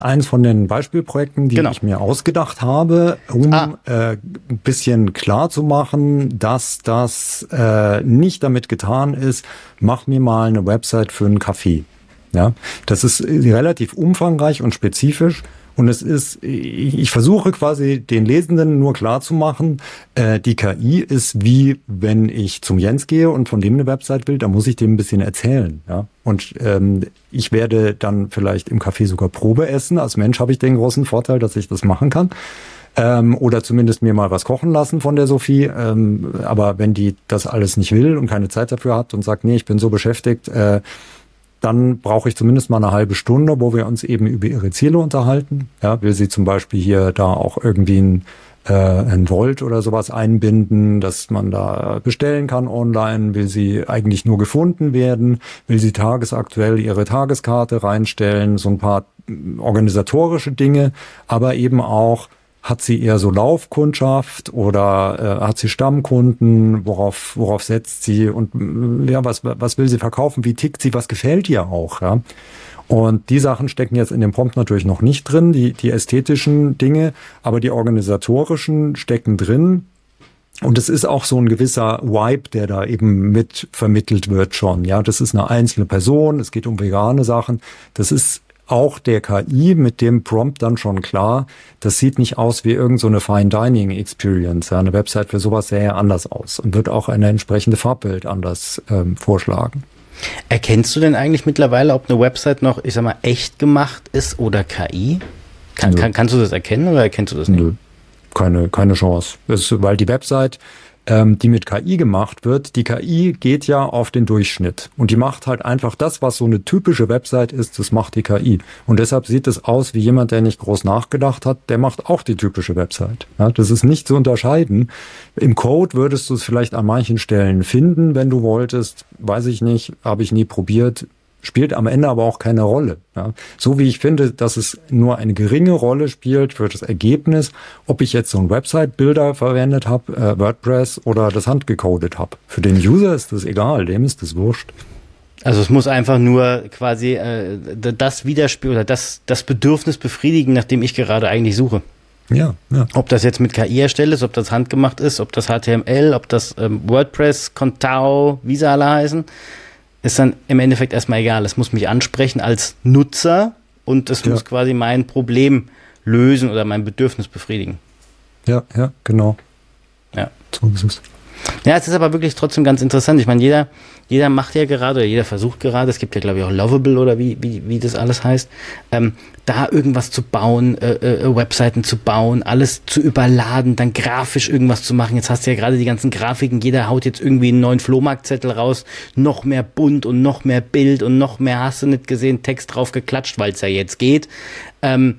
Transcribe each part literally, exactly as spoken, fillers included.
eins von den Beispielprojekten, die genau. ich mir ausgedacht habe, um ah. äh, ein bisschen klar zu machen, dass das äh, nicht damit getan ist, mach mir mal eine Website für einen Kaffee. Ja, das ist relativ umfangreich und spezifisch. Und es ist, ich versuche quasi den Lesenden nur klar zu machen, äh, die K I ist wie, wenn ich zum Jens gehe und von dem eine Website will, da muss ich dem ein bisschen erzählen. Ja? Und ähm, ich werde dann vielleicht im Café sogar Probe essen. Als Mensch habe ich den großen Vorteil, dass ich das machen kann. Ähm, oder zumindest mir mal was kochen lassen von der Sophie. Ähm, aber wenn die das alles nicht will und keine Zeit dafür hat und sagt, nee, ich bin so beschäftigt, äh, dann brauche ich zumindest mal eine halbe Stunde, wo wir uns eben über ihre Ziele unterhalten. Ja, will sie zum Beispiel hier da auch irgendwie ein, äh, ein Volt oder sowas einbinden, dass man da bestellen kann online? Will sie eigentlich nur gefunden werden? Will sie tagesaktuell ihre Tageskarte reinstellen? So ein paar organisatorische Dinge, aber eben auch, hat sie eher so Laufkundschaft oder äh, hat sie Stammkunden? Worauf worauf setzt sie? Und ja, was was will sie verkaufen? Wie tickt sie? Was gefällt ihr auch? Ja. Und die Sachen stecken jetzt in dem Prompt natürlich noch nicht drin, die die ästhetischen Dinge, aber die organisatorischen stecken drin. Und es ist auch so ein gewisser Vibe, der da eben mit vermittelt wird schon. Ja, das ist eine einzelne Person. Es geht um vegane Sachen. Das ist auch der K I mit dem Prompt dann schon klar, das sieht nicht aus wie irgend so eine Fine Dining Experience. Ja, eine Website für sowas sähe ja anders aus und wird auch eine entsprechende Farbbild anders ähm, vorschlagen. Erkennst du denn eigentlich mittlerweile, ob eine Website noch, ich sag mal, echt gemacht ist oder K I? Kann, kann, kannst du das erkennen oder erkennst du das nicht? Nö, keine, keine Chance. Das ist, weil die Website, ähm, die mit K I gemacht wird, die K I geht ja auf den Durchschnitt und die macht halt einfach das, was so eine typische Website ist, das macht die K I. Und deshalb sieht es aus wie jemand, der nicht groß nachgedacht hat, der macht auch die typische Website. Ja, das ist nicht zu unterscheiden. Im Code würdest du es vielleicht an manchen Stellen finden, wenn du wolltest, weiß ich nicht, habe ich nie probiert. Spielt am Ende aber auch keine Rolle. Ja. So wie ich finde, dass es nur eine geringe Rolle spielt für das Ergebnis, ob ich jetzt so einen Website-Builder verwendet habe, äh, WordPress oder das handgecodet habe. Für den User ist das egal, dem ist das wurscht. Also es muss einfach nur quasi äh, das widerspiegeln oder das, das Bedürfnis befriedigen, nach dem ich gerade eigentlich suche. Ja, ja. Ob das jetzt mit K I erstellt ist, ob das handgemacht ist, ob das H T M L, ob das ähm, WordPress, Contao, wie sie alle heißen, ist dann im Endeffekt erstmal egal. Es muss mich ansprechen als Nutzer und es ja. muss quasi mein Problem lösen oder mein Bedürfnis befriedigen. Ja, ja, genau. Ja. So ist es. Ja, es ist aber wirklich trotzdem ganz interessant. Ich meine, jeder, jeder macht ja gerade, oder jeder versucht gerade, es gibt ja, glaube ich, auch Lovable oder wie, wie, wie das alles heißt, ähm, da irgendwas zu bauen, äh, äh, Webseiten zu bauen, alles zu überladen, dann grafisch irgendwas zu machen. Jetzt hast du ja gerade die ganzen Grafiken, jeder haut jetzt irgendwie einen neuen Flohmarktzettel raus, noch mehr bunt und noch mehr Bild und noch mehr, hast du nicht gesehen, Text drauf geklatscht, weil es ja jetzt geht. Ähm,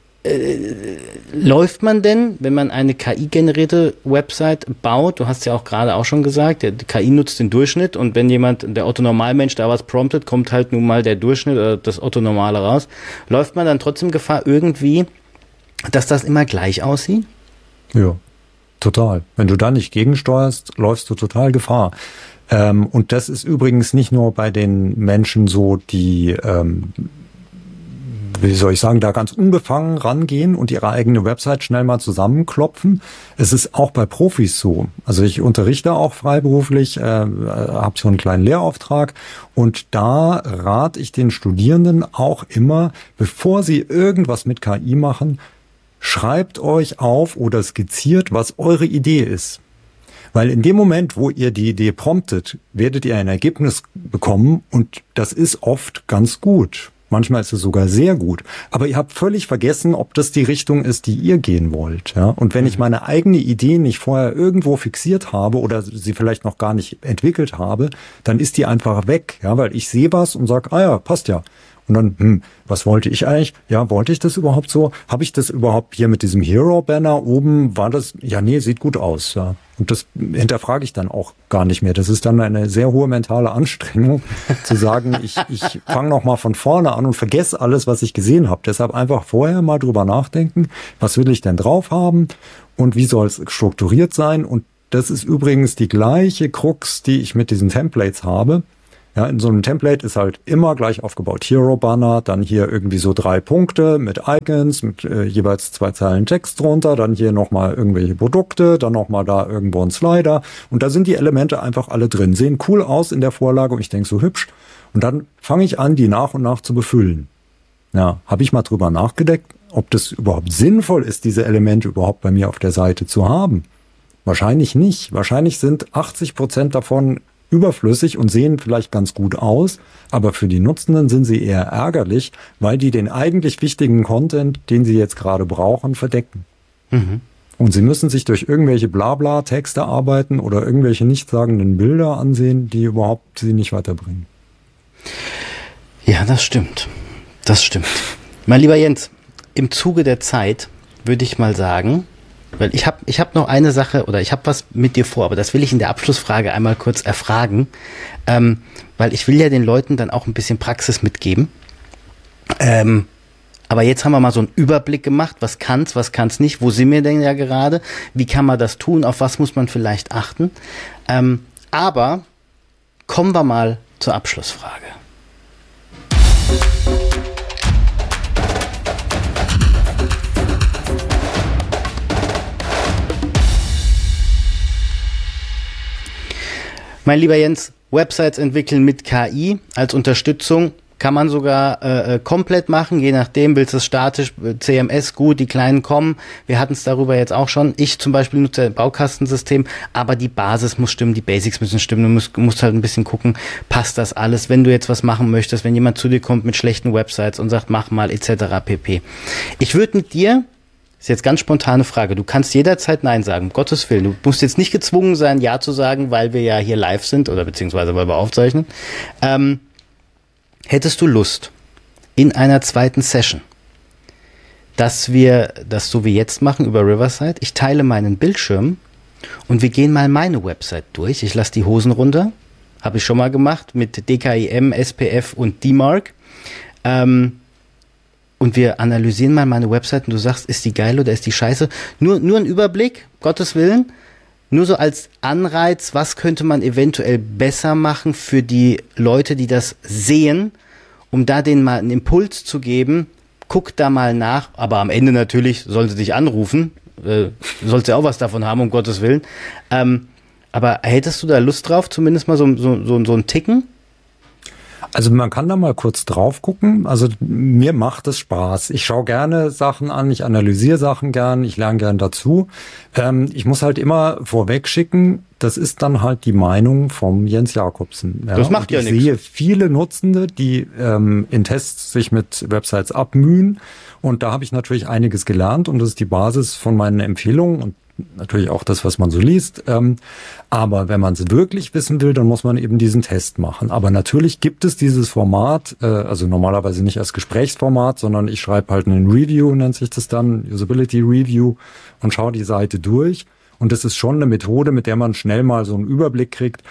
Äh, läuft man denn, wenn man eine K I-generierte Website baut, du hast ja auch gerade auch schon gesagt, die K I nutzt den Durchschnitt und wenn jemand, der Otto-Normalmensch da was promptet, kommt halt nun mal der Durchschnitt oder das Otto-Normale raus. Läuft man dann trotzdem Gefahr irgendwie, dass das immer gleich aussieht? Ja, total. Wenn du da nicht gegensteuerst, läufst du total Gefahr. Ähm, und das ist übrigens nicht nur bei den Menschen so, die ähm, wie soll ich sagen, da ganz unbefangen rangehen und ihre eigene Website schnell mal zusammenklopfen. Es ist auch bei Profis so. Also ich unterrichte auch freiberuflich, äh, habe so einen kleinen Lehrauftrag und da rate ich den Studierenden auch immer, bevor sie irgendwas mit K I machen, schreibt euch auf oder skizziert, was eure Idee ist. Weil in dem Moment, wo ihr die Idee promptet, werdet ihr ein Ergebnis bekommen und das ist oft ganz gut. Manchmal ist es sogar sehr gut. Aber ihr habt völlig vergessen, ob das die Richtung ist, die ihr gehen wollt. Ja? Und wenn ich meine eigene Idee nicht vorher irgendwo fixiert habe oder sie vielleicht noch gar nicht entwickelt habe, dann ist die einfach weg. Ja? Weil ich sehe was und sage, ah ja, passt ja. Und dann, hm, was wollte ich eigentlich? Ja, wollte ich das überhaupt so? Habe ich das überhaupt hier mit diesem Hero-Banner oben? War das? Ja, nee, sieht gut aus. Ja. Und das hinterfrage ich dann auch gar nicht mehr. Das ist dann eine sehr hohe mentale Anstrengung, zu sagen, ich, ich fange noch mal von vorne an und vergesse alles, was ich gesehen habe. Deshalb einfach vorher mal drüber nachdenken, was will ich denn drauf haben und wie soll es strukturiert sein? Und das ist übrigens die gleiche Krux, die ich mit diesen Templates habe. Ja, in so einem Template ist halt immer gleich aufgebaut. Hero-Banner, dann hier irgendwie so drei Punkte mit Icons, mit äh, jeweils zwei Zeilen Text drunter, dann hier nochmal irgendwelche Produkte, dann nochmal da irgendwo ein Slider. Und da sind die Elemente einfach alle drin. Sehen cool aus in der Vorlage und ich denke so hübsch. Und dann fange ich an, die nach und nach zu befüllen. Ja, habe ich mal drüber nachgedacht, ob das überhaupt sinnvoll ist, diese Elemente überhaupt bei mir auf der Seite zu haben. Wahrscheinlich nicht. Wahrscheinlich sind achtzig Prozent davon überflüssig und sehen vielleicht ganz gut aus, aber für die Nutzenden sind sie eher ärgerlich, weil die den eigentlich wichtigen Content, den sie jetzt gerade brauchen, verdecken. Mhm. Und sie müssen sich durch irgendwelche Blabla-Texte arbeiten oder irgendwelche nichtssagenden Bilder ansehen, die überhaupt sie nicht weiterbringen. Ja, das stimmt. Das stimmt. Mein lieber Jens, im Zuge der Zeit würde ich mal sagen, weil ich habe ich hab noch eine Sache oder ich habe was mit dir vor, aber das will ich in der Abschlussfrage einmal kurz erfragen, ähm, weil ich will ja den Leuten dann auch ein bisschen Praxis mitgeben. Ähm, aber jetzt haben wir mal so einen Überblick gemacht, was kann's, was kann's nicht, wo sind wir denn ja gerade, wie kann man das tun, auf was muss man vielleicht achten. Ähm, aber kommen wir mal zur Abschlussfrage. Mein lieber Jens, Websites entwickeln mit K I als Unterstützung kann man sogar äh, komplett machen, je nachdem, willst du es statisch, C M S, gut, die Kleinen kommen, wir hatten es darüber jetzt auch schon, ich zum Beispiel nutze ein Baukastensystem, aber die Basis muss stimmen, die Basics müssen stimmen, du musst, musst halt ein bisschen gucken, passt das alles, wenn du jetzt was machen möchtest, wenn jemand zu dir kommt mit schlechten Websites und sagt, mach mal, et cetera pp. Ich würde mit dir, ist jetzt ganz spontane Frage. Du kannst jederzeit Nein sagen, um Gottes Willen. Du musst jetzt nicht gezwungen sein, Ja zu sagen, weil wir ja hier live sind oder beziehungsweise weil wir aufzeichnen. Ähm, hättest du Lust, in einer zweiten Session, dass wir das so wie jetzt machen über Riverside, ich teile meinen Bildschirm und wir gehen mal meine Website durch. Ich lasse die Hosen runter, habe ich schon mal gemacht mit D K I M, S P F und D MARC. Ähm, Und wir analysieren mal meine Website und du sagst, ist die geil oder ist die scheiße? Nur, nur ein Überblick, Gottes Willen. Nur so als Anreiz, was könnte man eventuell besser machen für die Leute, die das sehen, um da denen mal einen Impuls zu geben. Guck da mal nach, aber am Ende natürlich sollen sie dich anrufen. Äh, sollst ja auch was davon haben, um Gottes Willen. Ähm, aber hättest du da Lust drauf, zumindest mal so, so, so, so einen Ticken? Also man kann da mal kurz drauf gucken. Also mir macht es Spaß. Ich schaue gerne Sachen an, ich analysiere Sachen gern, ich lerne gern dazu. Ähm, ich muss halt immer vorweg schicken, das ist dann halt die Meinung vom Jens Jakobsen. Ja? Das macht ja nichts. Ich sehe viele Nutzende, die ähm, in Tests sich mit Websites abmühen. Und da habe ich natürlich einiges gelernt und das ist die Basis von meinen Empfehlungen und natürlich auch das, was man so liest. Ähm, aber wenn man es wirklich wissen will, dann muss man eben diesen Test machen. Aber natürlich gibt es dieses Format, äh, also normalerweise nicht als Gesprächsformat, sondern ich schreibe halt einen Review, nennt sich das dann, Usability Review, und schaue die Seite durch. Und das ist schon eine Methode, mit der man schnell mal so einen Überblick kriegt,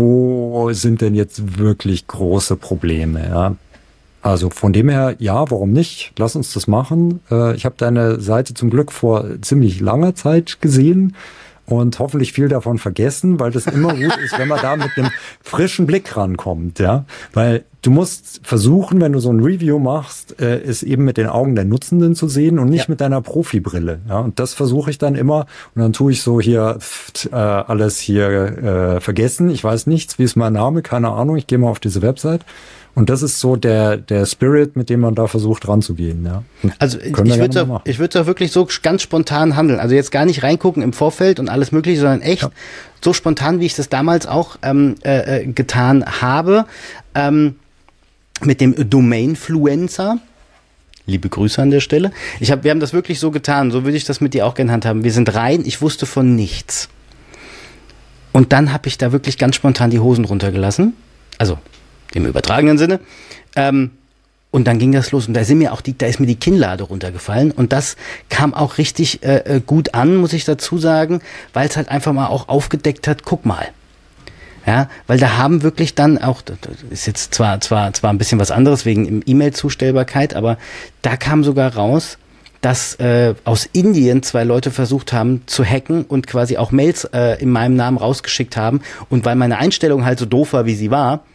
wo sind denn jetzt wirklich große Probleme, ja. Also von dem her, ja, warum nicht? Lass uns das machen. Ich habe deine Seite zum Glück vor ziemlich langer Zeit gesehen und hoffentlich viel davon vergessen, weil das immer gut ist, wenn man da mit einem frischen Blick rankommt, ja. Weil du musst versuchen, wenn du so ein Review machst, es eben mit den Augen der Nutzenden zu sehen und nicht ja. mit deiner Profibrille, ja. Und das versuche ich dann immer und dann tue ich so hier äh, alles hier äh, vergessen. Ich weiß nichts, wie ist mein Name, keine Ahnung. Ich gehe mal auf diese Website. Und das ist so der der Spirit, mit dem man da versucht ranzugehen. Ja. Also ich würde da, ich würde da wirklich so ganz spontan handeln. Also jetzt gar nicht reingucken im Vorfeld und alles Mögliche, sondern echt ja. so spontan, wie ich das damals auch ähm, äh, getan habe, ähm, mit dem Domainfluencer. Liebe Grüße an der Stelle. Ich hab, wir haben das wirklich so getan. So würde ich das mit dir auch gerne handhaben. Wir sind rein. Ich wusste von nichts. Und dann habe ich da wirklich ganz spontan die Hosen runtergelassen. Also im übertragenen Sinne. Ähm, und dann ging das los. Und da sind mir auch die, da ist mir die Kinnlade runtergefallen. Und das kam auch richtig äh, gut an, muss ich dazu sagen, weil es halt einfach mal auch aufgedeckt hat, guck mal. Ja, weil da haben wirklich dann auch, das ist jetzt zwar, zwar, zwar ein bisschen was anderes wegen E-Mail-Zustellbarkeit, aber da kam sogar raus, dass äh, aus Indien zwei Leute versucht haben zu hacken und quasi auch Mails äh, in meinem Namen rausgeschickt haben. Und weil meine Einstellung halt so doof war, wie sie war,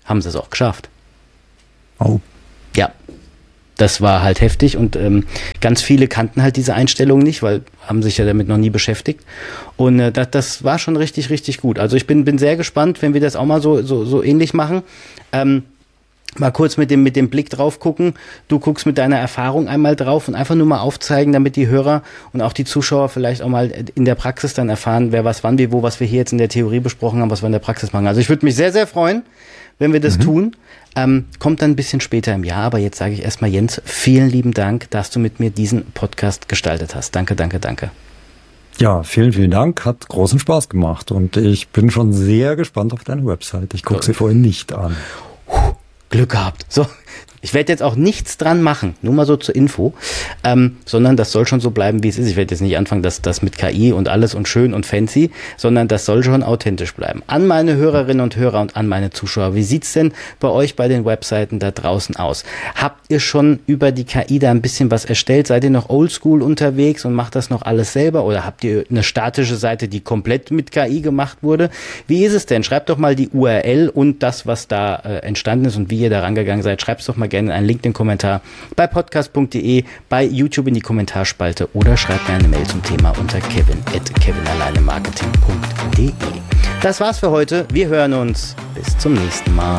haben sie es auch geschafft. Oh. Ja, das war halt heftig und ähm, ganz viele kannten halt diese Einstellung nicht, weil haben sich ja damit noch nie beschäftigt. Und äh, das, das war schon richtig, richtig gut. Also ich bin, bin sehr gespannt, wenn wir das auch mal so, so, so ähnlich machen. Ähm, mal kurz mit dem, mit dem Blick drauf gucken. Du guckst mit deiner Erfahrung einmal drauf und einfach nur mal aufzeigen, damit die Hörer und auch die Zuschauer vielleicht auch mal in der Praxis dann erfahren, wer was wann, wie, wo, was wir hier jetzt in der Theorie besprochen haben, was wir in der Praxis machen. Also ich würde mich sehr, sehr freuen, wenn wir das mhm. tun. Ähm, kommt dann ein bisschen später im Jahr, aber jetzt sage ich erstmal, Jens, vielen lieben Dank, dass du mit mir diesen Podcast gestaltet hast. Danke, danke, danke. Ja, vielen, vielen Dank. Hat großen Spaß gemacht und ich bin schon sehr gespannt auf deine Website. Ich gucke sie vorhin nicht an. Glück gehabt. So, ich werde jetzt auch nichts dran machen, nur mal so zur Info, ähm, sondern das soll schon so bleiben, wie es ist. Ich werde jetzt nicht anfangen, dass das mit K I und alles und schön und fancy, sondern das soll schon authentisch bleiben. An meine Hörerinnen und Hörer und an meine Zuschauer, wie sieht's denn bei euch bei den Webseiten da draußen aus? Habt ihr schon über die K I da ein bisschen was erstellt? Seid ihr noch oldschool unterwegs und macht das noch alles selber? Oder habt ihr eine statische Seite, die komplett mit K I gemacht wurde? Wie ist es denn? Schreibt doch mal die U R L und das, was da äh, entstanden ist und wie ihr da rangegangen seid. Schreibt's doch mal gerne einen LinkedIn-Kommentar bei podcast punkt de, bei YouTube in die Kommentarspalte oder schreibt mir eine Mail zum Thema unter kevin at kevinalleinemarketing punkt de. Das war's für heute. Wir hören uns. Bis zum nächsten Mal.